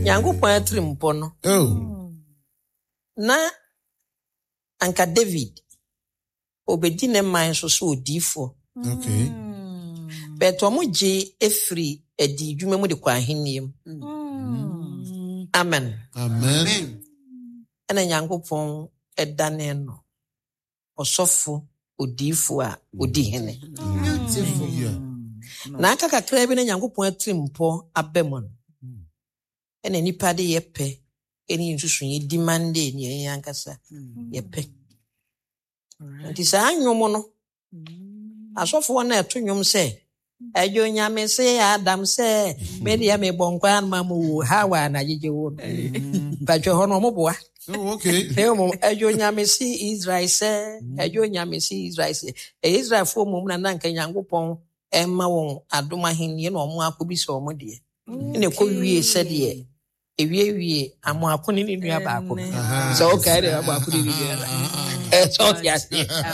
Nyankopɔn atrimpo no. Na anka David obedi ne man so odifo. Okay. But omo je efri edi dwuma mu de kwa aheniem. Amen. Amen. Ena Nyankopɔn edane no. Osofo odifo a odi hene. Beautiful. Na aka kakra bi na Nyankopɔn atrimpo abem. Ena nipa de yepe eni nsusu ye demande ni yen ankasa yepe. Nti sa anwom no. Asofo na eto nwom se Ejo nyame se Adam se media me bonkwa mamu hawa na jeje wo. Bajo hono mo boa. Oh, okay. Ejo nyame si Israel se ejo nyame si Israel se Israel fo mum na nka Nyankopɔn emma won adoma henni na omo akobi se omo de. Ene ko wie se de ewie amo akoni ni nua ba akọ. So o kai de ba akoni ni nua. So yes.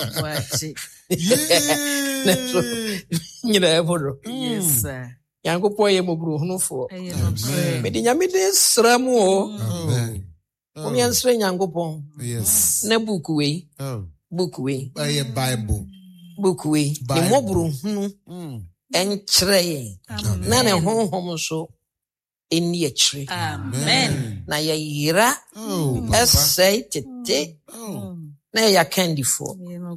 Yes, sir. Nyankopɔn ye mobru hunufo. Me di nyame de sramu o. Omi ansre Nyankopɔn. Yes. Na book we. Book we. Bible. Book we. Ni mobru hunu. Enkyere. Na ne honhom so eni akire. Amen. Na ye yira. Essay tete. Na ya candy for.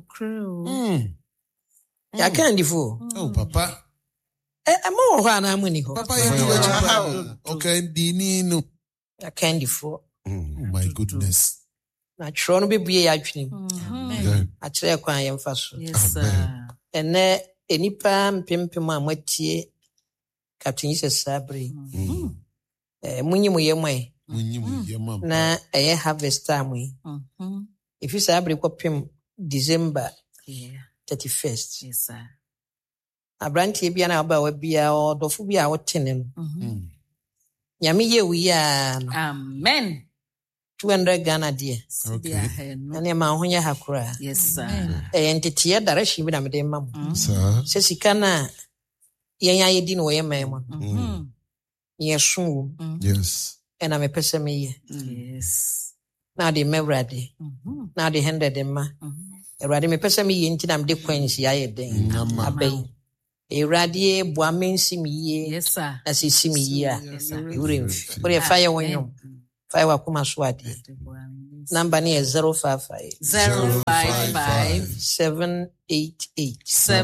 Ya candy for. Oh, Papa. Mo ho ana amuni ho. Papa, you do it. Okay, Dinino. Ya candy for. Oh my goodness. Na chro no bebue ya adwene. A kire kwan ye mfa so. Yes, sir. Ene enipa mpempem a matie Captain Jesus Sabre. Munyi mo ye mai. Na eye harvest time. If you Sabre ko pem December 31st. Yes, sir. Abrantie bia na aba wa bia odofo bia wotene no. Nyame ye wi ya no. Amen. 200 Ghana dear. Okay. Na ma ho nya hakura. Yes, sir. Entity direction bi na me de mam. Sir. Se sika na yen ya yedi no ye mam. Ye so. Yes. Ena me pese me ye. Yes. Na de mewrade. Na de 100 ma. Erade me pese me ye nti na me de coins ya ye den. Abey. Erade boa mensi me ye. Yes, sir. Na se si me ye a. Yes, sir. Uremfi. Ore fire wonyom. Fire wa kuma so ade. Number ni 055 055 788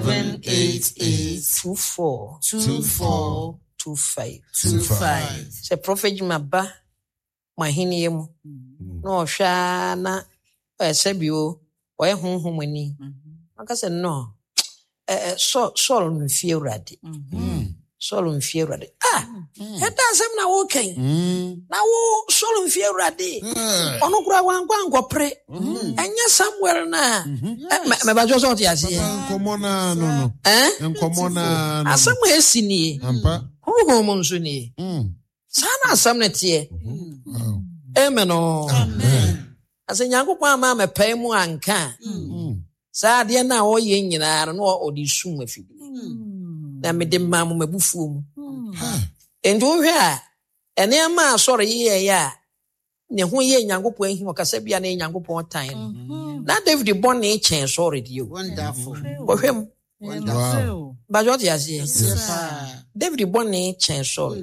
2425. Se prophet Maba mahini yemu. No hwa na sebio oye honhom ani. Aka se no. Sol mfie urade. Sol mfie urade. Eta asem na wo kan. Na wo sol mfie urade. Ono kura wankwa nkopre. Enye Samuel na. Me ba jo so ti ase. Enkomona no. Enkomona no. Asem esi ni. Ampa. Honhom nso ni. Sana asem na tie. Amen. Amen. Ase Nyankopɔn ama me pai mu anka. Sa de na wo ye nyina no odi sum afidi. Na me de mamu mabufuo mu. Endo hwe a ene ama asore ye ya ne ho ye Nyankopɔn ahi okasa bia na Nyankopɔn tan. Na David born na chen sore de yo. Wonderful. Ohwem. Wonderful. Ba jo ti ase. Yes, sir. David born na chen sore.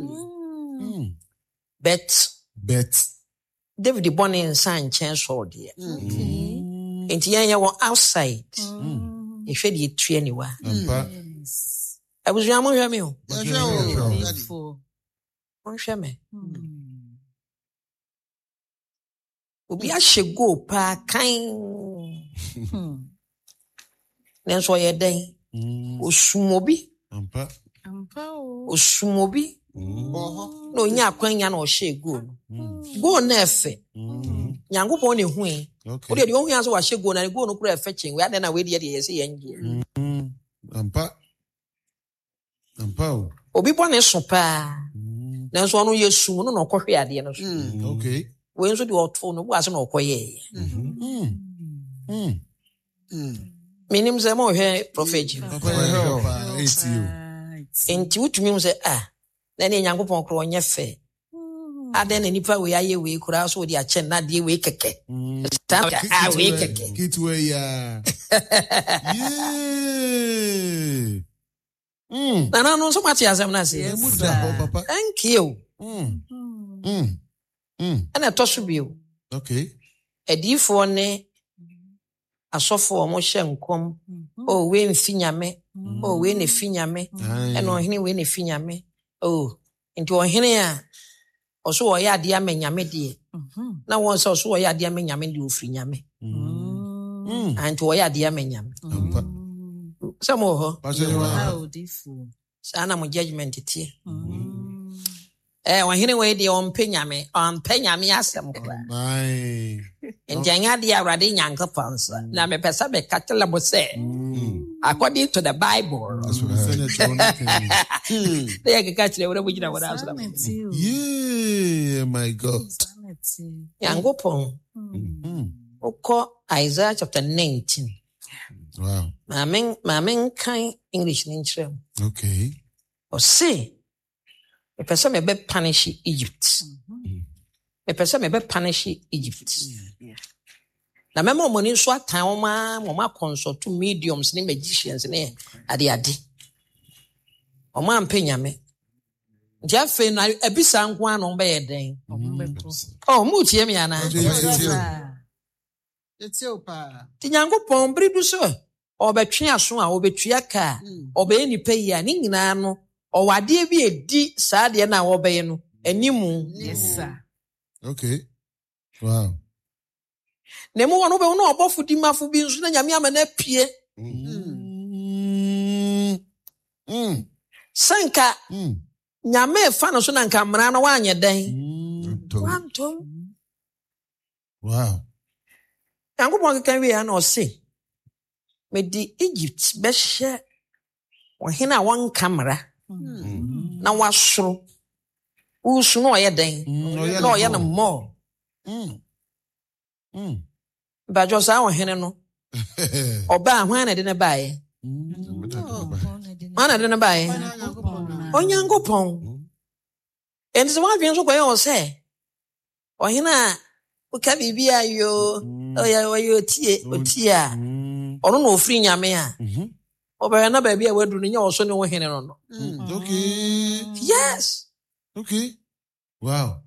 Bet David born in san chen sore de. Enti yan ya won outside. E hwe de tue ni wa. Ampa. Abuja mo hwe me o. Beautiful. Mo hwe me. Obi a shego pa kan. Nenso ye den. Osumobi. Ampa. Osumobi. No nya kwanya na o shego no. Go na efe. Nyankopɔn ne hu e. O de o hu ya so wa shego na go no kura efe chen. We ade na we de ye se ye ngie. Ampa. Ampa. Obi bo ne so pa. Nenso no ye sum no kɔhwe ade no so. Okay. We nso de oto no wo ase na okoye. Minim se mo hwe prophet. Papa help. It's you. Enti wutumi mu se na ne Nyankopɔn kro onye fe. Aden na nipa we aye we kura so di ache na de we keke. We keke. Get where ya. Yeah. Na no so much as am na say. Papa. Thank you. Ana to so bio. Okay. Edifo ne asofo omo hye nkom. Oh we mfinyame. Oh we ne finyame. Eno ohene we ne finyame. Oh nti ohene a oso wo ya ade amanyame de. Na won so oso wo ya ade amanyame de ofrinyame. Anti wo ya ade amanyame. Samo ho. Sana mo judgment tie. Ohene we de ompenyame asem kwa. Ai. Njanya de awrade nyankopon so. Na me pesa be katela bo say. According to the Bible. That's what I said. Yeah, my God. Yankopon. Oko Isaiah chapter 19. Wow. Mamen kan English ni nchire. Okay. O say me pesa me be punish Egypt. Me pesa me be punish Egypt. Na memo money so atan oma consult to mediums ni magicians ni ade. Oma ampenyame. Jafe na ebisa nko anu be yeden. Oh mu tie me ana. Etiopa. Ti Nyankopon bridu so obetwe aso a obetua ka obe nipa yi a ni nyina no owade bi edi saade na obe no animu. Yes sir. Okay. Wow. Nemu wono be wono obofo di mafo bi nso na nyame ama na pie. Sanka nyame fa no so na nka mra no wanye den. Wantom. Wow. Yankopon kan wi ana o se me di Egypt be hye ohene a won kamera na wasoro usu no ye den no ye no mo ba jo sa ohene no oba hwan na de ne bae ana de ne bae Onyankopon enzi wa dwen so kwa ye o se ohene a uka bibia yo oya otie a ono no ofri nyame a obere na ba bia wadu no nya oso ne wo hene no. Okay. Yes. Okay. Wow.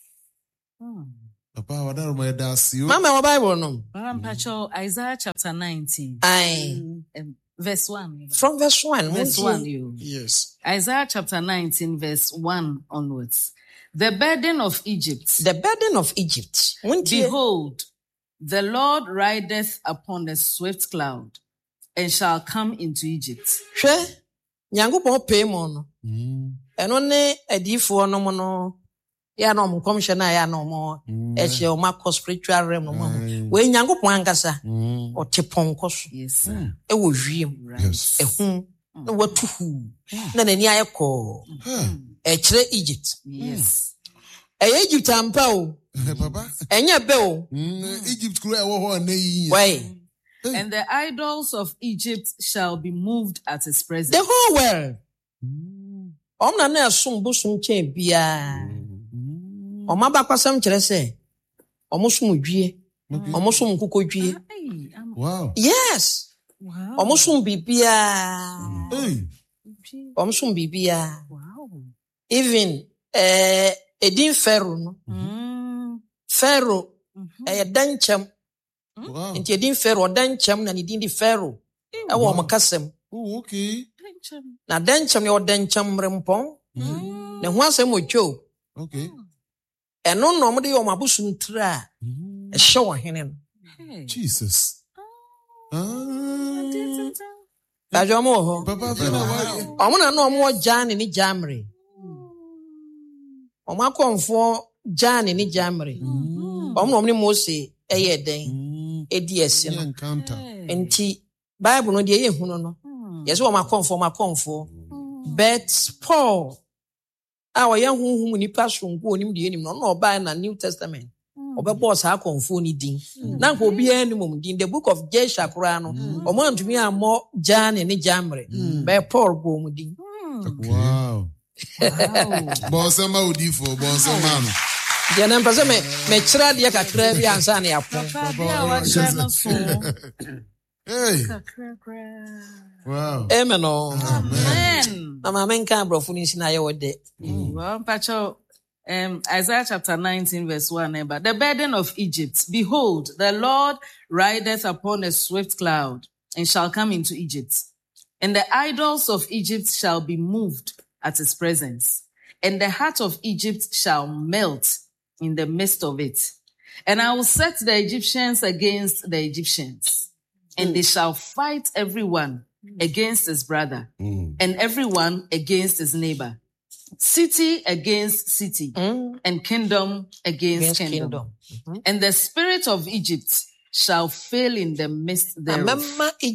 Papa, what are my das you? Mama, Bible no. Isaiah chapter 19. Verse 1. From verse 1. Verse 1 you. Yes. Isaiah chapter 19 verse 1 onwards. The burden of Egypt. The burden of Egypt. Behold, the Lord rideth upon a swift cloud, and shall come into Egypt. Hwe, Nyankopon pay mo no. Eno ne adifo no mo no. Ya no mo komhye na ya no mo. Eche o ma spiritual realm no mo. We Nyankopon ankasa. O teponko so. Yes. E wo hwiem. Yes. Ehun. Na watuhu. Na nani ayeko. Echre Egypt. Yes. Egypt ampa o. Papa. Enya be o. Egypt kura e wo ho na yi. Why? And the idols of Egypt shall be moved at his presence. The whole world. Omna na asum busum chen bia. Oma ba kwasam kire se. Omosum dwie. Omosum kukodwie. Wow. Yes. Wow. Omosum bibia. Hey. Omosum bibia. Wow. Even edin Pharaoh no. Pharaoh danchem. Wow. Nti edin Pharaoh danchem na ni din di Pharaoh. E wo makasem. Oh, okay. Na danchem yo danchem rempon. Na ho asem ojo. Okay. Eno no mo de yo mabusum tra. E hye wo hene no. Jesus. Bajo mo ho. Papa, why? Omo na no mo Jan ni Jamre. Omo akonfo Jan ni Jamre. Omo ni Mose eye den edi ese no. Encounter. Enti Bible no de ehunu no. Yeso omo akonfo. But Paul awo ye huhu ni pasonko onim de enim no no oba na New Testament. Obebo sa akonfo ni din. Na nko obi eni mum din the book of Jesha kura no. Omo antumi amo Jan ni Jamre. But Paul go mu din. Wow. Bon sama udifo, bon sama no. Deɛ na mpɛ sɛ mekyerɛ deɛ kakra bi ansa ne apɔn. Hey. Wow. Amen. Amen. Na maame nka abrɔfo no nsi na ayɛ wɔ de. Well, Pacho, Isaiah chapter 19 verse 1. But the burden of Egypt, behold, the Lord rideth upon a swift cloud and shall come into Egypt. And the idols of Egypt shall be moved at his presence. And the heart of Egypt shall melt in the midst of it. And I will set the Egyptians against the Egyptians. And they shall fight everyone against his brother, and everyone against his neighbor. City against city, and kingdom against kingdom. And the spirit of Egypt shall fail in the midst thereof.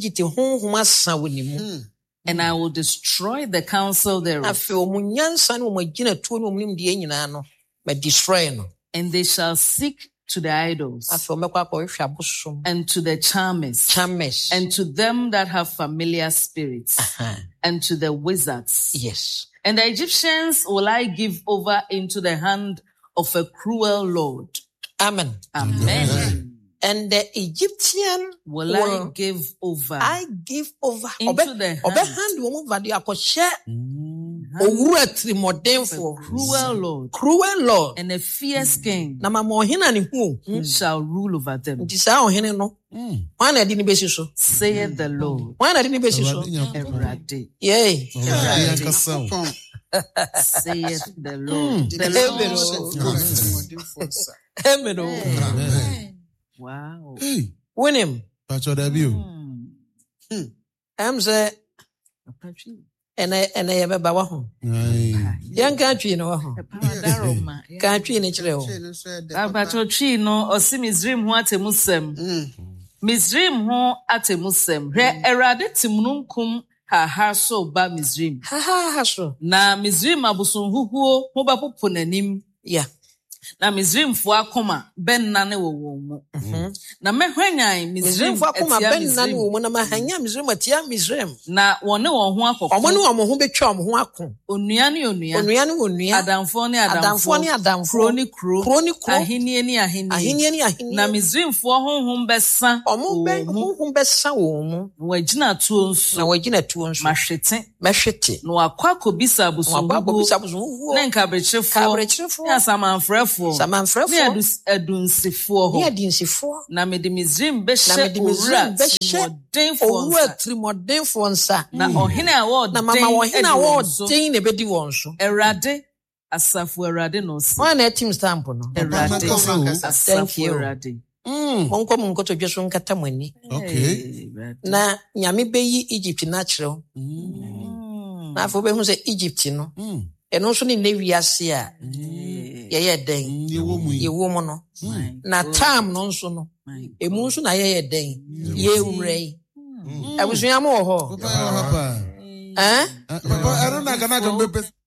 And I will destroy the counsel thereof. And they shall seek to the idols, and to the charmers, and to them that have familiar spirits, and to the wizards. Yes. And the Egyptians will I give over into the hand of a cruel Lord. Amen. Amen. And the Egyptian will I give over. I give over into the hand. Cruel Lord. And a fierce king shall rule over them. Saith the Lord. Yay. Saith the Lord. Amen. Wow. Hey. Win him. Pacho debut. I'm say and I have a home. Young country no country natural. Pacho Chino or see Misrim who at a Muslim. Misrim who at a Muslim. Erade Timnunkum ha so ba Misrim. Ha so. Na Misrim abusun huo bapo punanim. Yeah. Na Misrim fo akoma ben nane wo mu. Na mehwanyan Misrim fo akoma ben nane wo mu na mahanya Misrim atia Misrim. Na wone wo ho akoko. Omo ne wo ho betwa wo ho akon. Onua ne onua. Onua ne onua. Adamfo ne adamfo. Kro ni kro. Ahenie ni ahenie. Na Misrim fo honhom besa. Omo ben honhom besa wo mu. Wagina tuo nso. Mahwete. No akwako bisa abusun. Ne nkabrechefo. Ya samanfrefo. Adunsifo. Na mede Misrim beshe modern for nsa. Na ohene award. Na mama ohene award den ne bedi won so. Erade asafu erade no so. One na team stamp no. Erade asafu erade. Monko munkoto dweso nkata mwani. Okay. Na nyame beyi Egypt na kyerɛw. Na afo be hu se Egypt no. Eno so ni na wiase a. Ye den. Ye wo mu no. Na time no nso no. Emu nso na ye den. Ye wurei. Abusunya mo ho. Papa. Eh? Papa, I don't know.